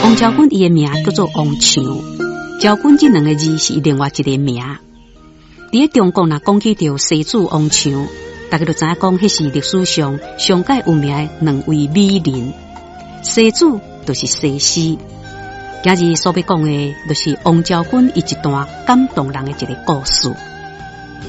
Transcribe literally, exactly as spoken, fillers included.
王昭君伊的名叫做王祥，昭君这两个字是另外一个名。伫咧中国若讲起到世子王祥，大家就知影讲，迄是历史上上界有名的两位美人。世子就是西施，今日所要讲的，就是王昭君伊一段感动人的一个故事。